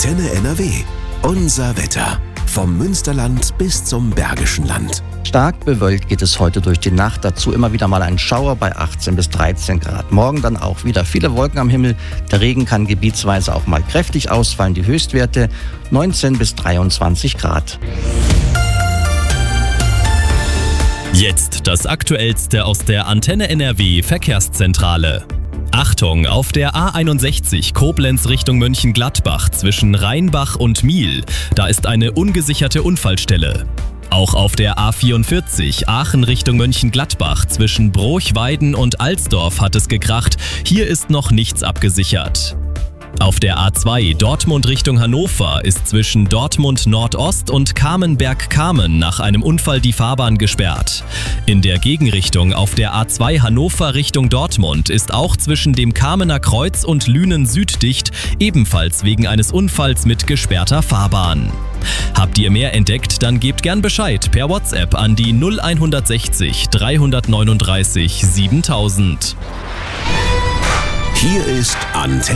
Antenne NRW. Unser Wetter. Vom Münsterland bis zum Bergischen Land. Stark bewölkt geht es heute durch die Nacht. Dazu immer wieder mal ein Schauer bei 18 bis 13 Grad. Morgen dann auch wieder viele Wolken am Himmel. Der Regen kann gebietsweise auch mal kräftig ausfallen. Die Höchstwerte 19 bis 23 Grad. Jetzt das Aktuellste aus der Antenne NRW Verkehrszentrale. Achtung, auf der A61 Koblenz Richtung Mönchengladbach zwischen Rheinbach und Miel. Da ist eine ungesicherte Unfallstelle. Auch auf der A44 Aachen Richtung Mönchengladbach zwischen Brochweiden und Alsdorf hat es gekracht. Hier ist noch nichts abgesichert. Auf der A2 Dortmund Richtung Hannover ist zwischen Dortmund Nordost und Kamenberg-Kamen nach einem Unfall die Fahrbahn gesperrt. In der Gegenrichtung auf der A2 Hannover Richtung Dortmund ist auch zwischen dem Kamener Kreuz und Lünen Süd dicht, ebenfalls wegen eines Unfalls mit gesperrter Fahrbahn. Habt ihr mehr entdeckt, dann gebt gern Bescheid per WhatsApp an die 0160 339 7000. Hier ist Antenne.